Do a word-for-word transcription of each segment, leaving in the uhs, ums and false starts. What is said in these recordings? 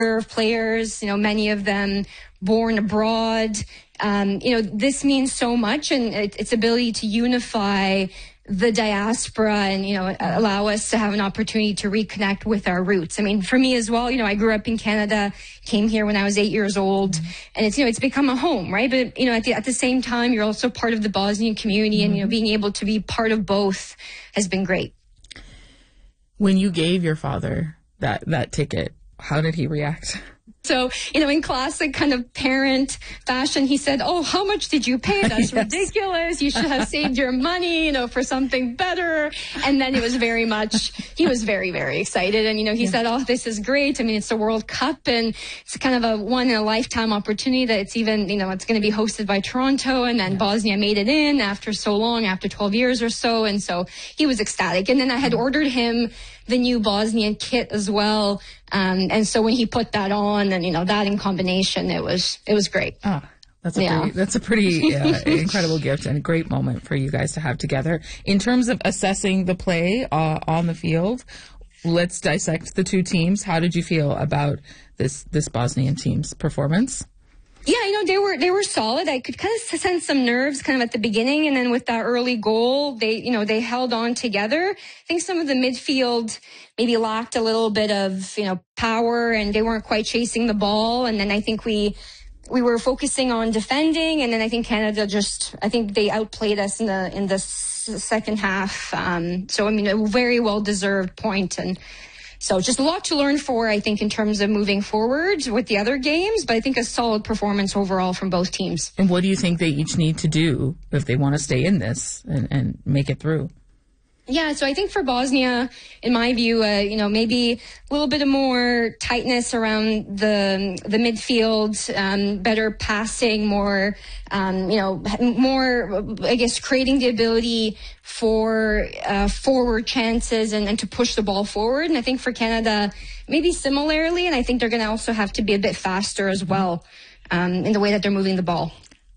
of players, you know, many of them born abroad. Um, you know, this means so much, and it, its ability to unify the diaspora and, you know, allow us to have an opportunity to reconnect with our roots. I mean, for me as well, you know, I grew up in Canada, came here when I was eight years old, mm-hmm. and it's, you know, it's become a home, right? But, you know, at the, at the same time, you're also part of the Bosnian community, mm-hmm. and, you know, being able to be part of both has been great. When you gave your father that, that ticket, how did he react? So, you know, in classic kind of parent fashion, he said, "Oh, how much did you pay? That's yes. ridiculous. You should have saved your money, you know, for something better." And then it was very much, he was very, very excited. And, you know, he yeah. said, "Oh, this is great. I mean, it's the World Cup, and it's kind of a one in a lifetime opportunity that it's even, you know, it's going to be hosted by Toronto." And then yeah. Bosnia made it in after so long, after twelve years or so. And so he was ecstatic. And then I had ordered him the new Bosnian kit as well. Um, and so when he put that on, and, you know, that in combination, it was, it was great. Oh, that's a yeah. pretty, that's a pretty uh, incredible gift and a great moment for you guys to have together. In terms of assessing the play uh, on the field, let's dissect the two teams. How did you feel about this, this Bosnian team's performance? Yeah, you know, they were they were solid. I could kind of sense some nerves kind of at the beginning, and then with that early goal, they, you know, they held on together. I think some of the midfield maybe lacked a little bit of, you know, power, and they weren't quite chasing the ball. And then I think we we were focusing on defending, and then I think Canada just, I think they outplayed us in the in the second half. Um, so I mean, a very well deserved point, and so just a lot to learn for, I think, in terms of moving forward with the other games, but I think a solid performance overall from both teams. And what do you think they each need to do if they want to stay in this and, and make it through? Yeah, so I think for Bosnia, in my view, uh, you know, maybe a little bit of more tightness around the the midfield, um, better passing, more, um, you know, more, I guess, creating the ability for uh, forward chances and, and to push the ball forward. And I think for Canada, maybe similarly, and I think they're going to also have to be a bit faster as well um, in the way that they're moving the ball.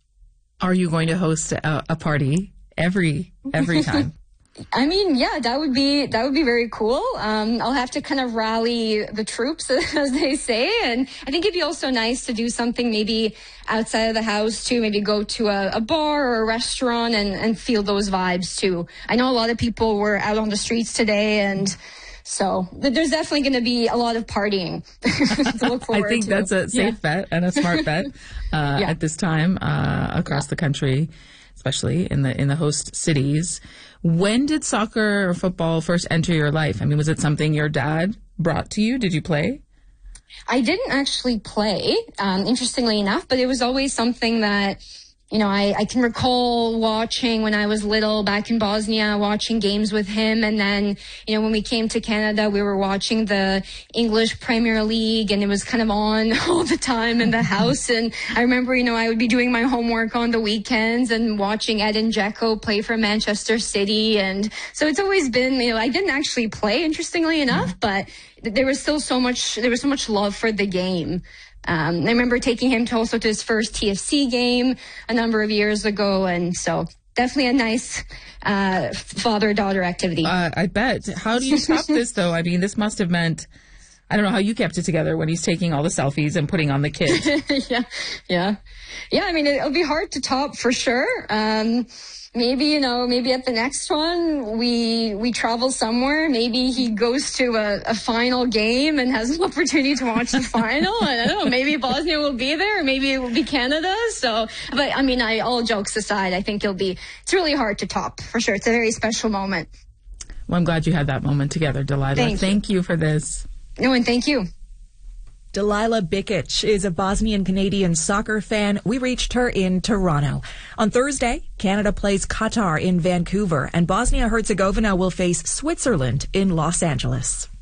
Are you going to host a, a party every every time? I mean, yeah, that would be that would be very cool. Um, I'll have to kind of rally the troops, as they say, and I think it'd be also nice to do something maybe outside of the house too. Maybe go to a, a bar or a restaurant and, and feel those vibes too. I know a lot of people were out on the streets today, and so there's definitely going to be a lot of partying to look forward to. I think to. that's a safe yeah. bet and a smart bet uh, yeah. at this time uh, across yeah. the country, especially in the in the host cities. When did soccer or football first enter your life? I mean, was it something your dad brought to you? Did you play? I didn't actually play, um, interestingly enough, but it was always something that, you know, I, I can recall watching when I was little back in Bosnia, watching games with him. And then, you know, when we came to Canada, we were watching the English Premier League, and it was kind of on all the time in the house. And I remember, you know, I would be doing my homework on the weekends and watching Edin Dzeko play for Manchester City. And so it's always been, you know, I didn't actually play, interestingly enough, but there was still so much, there was so much love for the game. Um, I remember taking him to also to his first T F C game a number of years ago, and so definitely a nice uh, father-daughter activity. Uh, I bet. How do you top this, though? I mean, this must have meant, I don't know how you kept it together when he's taking all the selfies and putting on the kids. yeah, yeah. Yeah, I mean, it'll be hard to top for sure. Um, maybe, you know, maybe at the next one we we travel somewhere. Maybe he goes to a, a final game and has an opportunity to watch the final. And I don't know, maybe Bosnia will be there, or maybe it will be Canada. So, but I mean, I, all jokes aside, I think it'll be, it's really hard to top for sure. It's a very special moment. Well, I'm glad you had that moment together, Delilah. Thank, thank you. you for this. No, and thank you. Delilah Bikic is a Bosnian-Canadian soccer fan. We reached her in Toronto. On Thursday, Canada plays Qatar in Vancouver, and Bosnia-Herzegovina will face Switzerland in Los Angeles.